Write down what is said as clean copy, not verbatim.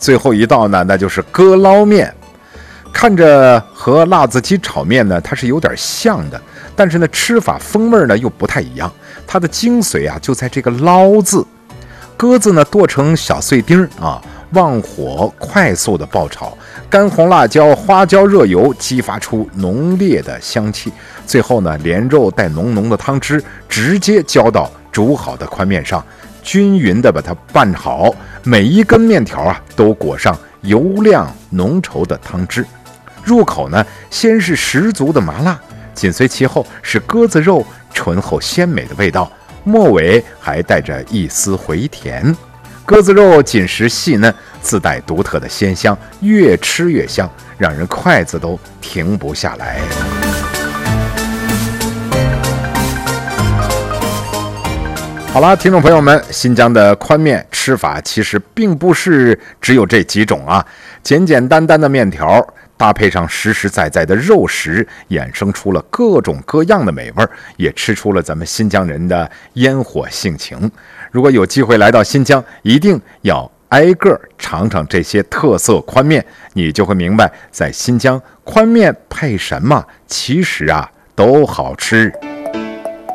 最后一道呢，那就是哥捞面。看着和辣子鸡炒面呢，它是有点像的，但是呢，吃法风味呢又不太一样。它的精髓啊，就在这个捞字。鸽子呢剁成小碎丁啊，旺火快速的爆炒，干红辣椒、花椒、热油激发出浓烈的香气。最后呢，连肉带浓浓的汤汁直接浇到煮好的宽面上，均匀的把它拌好，每一根面条啊都裹上油亮浓稠的汤汁。入口呢，先是十足的麻辣，紧随其后是鸽子肉醇厚鲜美的味道，末尾还带着一丝回甜。鸽子肉紧实细嫩，自带独特的鲜香，越吃越香，让人筷子都停不下来。好啦，听众朋友们，新疆的宽面吃法其实并不是只有这几种啊，简简单单的面条搭配上实实在在的肉食，衍生出了各种各样的美味，也吃出了咱们新疆人的烟火性情。如果有机会来到新疆，一定要挨个尝尝这些特色宽面，你就会明白，在新疆宽面配什么，其实啊都好吃。